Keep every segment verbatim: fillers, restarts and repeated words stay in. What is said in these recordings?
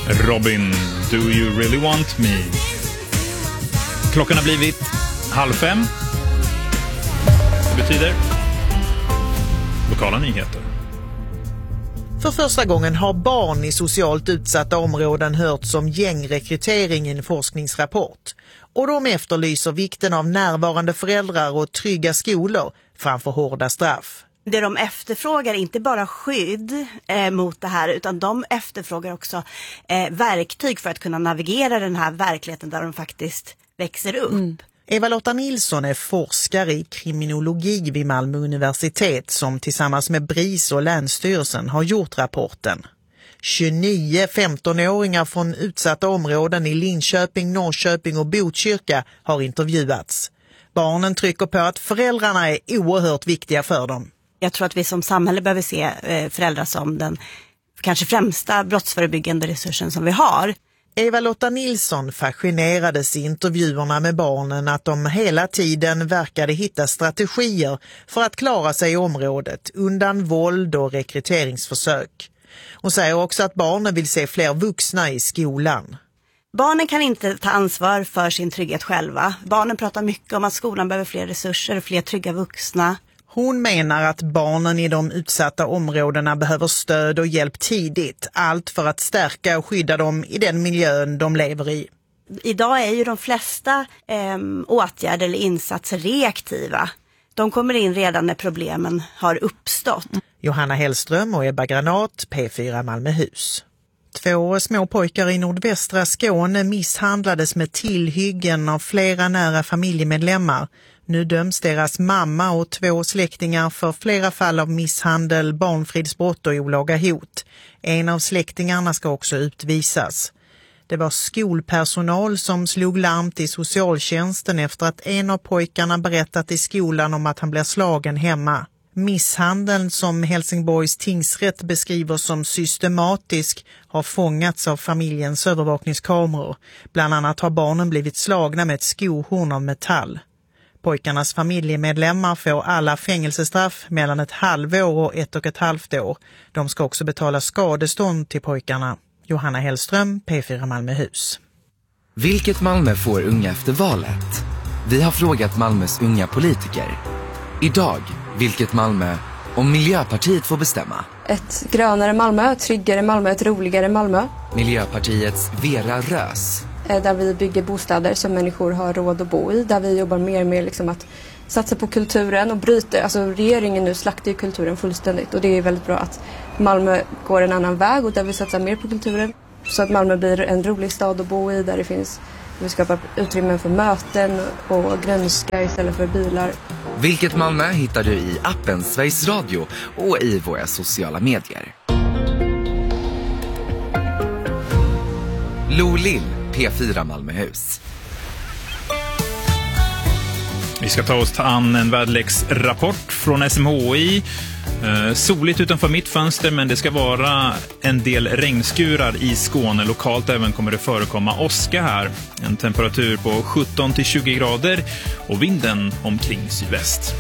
Robin, Do You Really Want Me? Klockan har blivit halv fem. Det betyder lokala nyheter. För första gången har barn i socialt utsatta områden hörts om gängrekrytering i en forskningsrapport. Och de efterlyser vikten av närvarande föräldrar och trygga skolor framför hårda straff. Det de efterfrågar är inte bara skydd eh, mot det här, utan de efterfrågar också eh, verktyg för att kunna navigera den här verkligheten där de faktiskt växer upp. Mm. Eva-Lotta Nilsson är forskare i kriminologi vid Malmö universitet som tillsammans med BRIS och Länsstyrelsen har gjort rapporten. tjugonio femtonåringar från utsatta områden i Linköping, Norrköping och Botkyrka har intervjuats. Barnen trycker på att föräldrarna är oerhört viktiga för dem. Jag tror att vi som samhälle behöver se föräldrar som den kanske främsta brottsförebyggande resursen som vi har. Eva-Lotta Nilsson fascinerades i intervjuerna med barnen att de hela tiden verkade hitta strategier för att klara sig i området undan våld och rekryteringsförsök. Hon säger också att barnen vill se fler vuxna i skolan. Barnen kan inte ta ansvar för sin trygghet själva. Barnen pratar mycket om att skolan behöver fler resurser och fler trygga vuxna. Hon menar att barnen i de utsatta områdena behöver stöd och hjälp tidigt. Allt för att stärka och skydda dem i den miljön de lever i. Idag är ju de flesta eh, åtgärder eller insatser reaktiva. De kommer in redan när problemen har uppstått. Johanna Hellström och Ebba Granat, P fyra Malmöhus. Två små pojkar i nordvästra Skåne misshandlades med tillhyggen av flera nära familjemedlemmar. Nu döms deras mamma och två släktingar för flera fall av misshandel, barnfridsbrott och olaga hot. En av släktingarna ska också utvisas. Det var skolpersonal som slog larm till socialtjänsten efter att en av pojkarna berättat i skolan om att han blev slagen hemma. Misshandeln som Helsingborgs tingsrätt beskriver som systematisk har fångats av familjens övervakningskameror. Bland annat har barnen blivit slagna med ett skohorn av metall. Pojkarnas familjemedlemmar får alla fängelsestraff mellan ett halvår och ett och ett halvt år. De ska också betala skadestånd till pojkarna. Johanna Hellström, P fyra Malmöhus. Vilket Malmö får unga efter valet? Vi har frågat Malmös unga politiker. Idag, vilket Malmö om Miljöpartiet får bestämma? Ett grönare Malmö, ett tryggare Malmö, ett roligare Malmö. Miljöpartiets Vera Rös. Där vi bygger bostäder som människor har råd att bo i. Där vi jobbar mer med liksom att satsa på kulturen och bryta. Alltså regeringen nu slaktar ju kulturen fullständigt. Och det är väldigt bra att Malmö går en annan väg och där vi satsar mer på kulturen. Så att Malmö blir en rolig stad att bo i. Där det finns, vi skapar utrymmen för möten och grönska istället för bilar. Vilket Malmö hittar du i appen Sveriges Radio och i våra sociala medier. Lo Lill, P fyra Malmöhus. Vi ska ta oss ta an en väderleksrapport från S M H I. Eh, soligt utanför mitt fönster, men det ska vara en del regnskurar i Skåne. Lokalt även kommer det förekomma åska här. En temperatur på sjutton till tjugo grader och vinden omkring sydväst.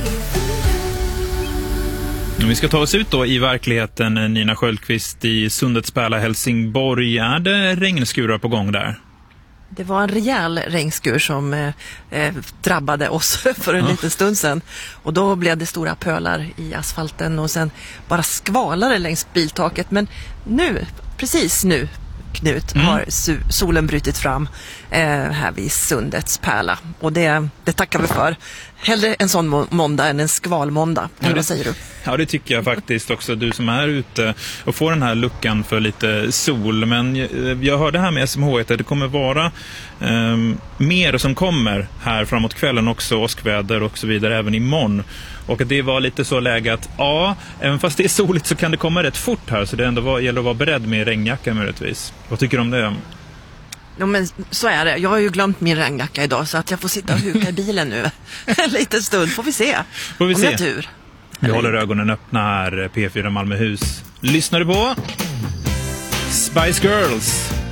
Vi ska ta oss ut då i verkligheten. Nina Sköldqvist i Sundets pärla Helsingborg. Är det regnskurar på gång där? Det var en rejäl regnskur som eh, drabbade oss för en ja. liten stund sedan. Och då blev det stora pölar i asfalten och sen bara skvalade längs biltaket. Men nu, precis nu, Knut, mm. har su- solen brutit fram eh, här vid Sundets pärla. Och det, det tackar vi för. Hellre en sån må- måndag än en skvalmåndag. Ja, det, vad säger du? Ja, det tycker jag faktiskt också. Du som är ute och får den här luckan för lite sol. Men jag, jag hörde här med S M H I att det kommer vara eh, mer som kommer här framåt kvällen också. Åskväder och så vidare även imorgon. Och att det var lite så läge att ja, även fast det är soligt så kan det komma rätt fort här. Så det ändå var, gäller att vara beredd med regnjacka möjligtvis. Vad tycker du om det? Ja, men så är det. Jag har ju glömt min regnjacka idag så att jag får sitta och huka i bilen nu. En liten stund, får vi se. Får vi om se. jag har tur. Vi håller ögonen öppna här, P fyra Malmöhus. Lyssnar du på Spice Girls?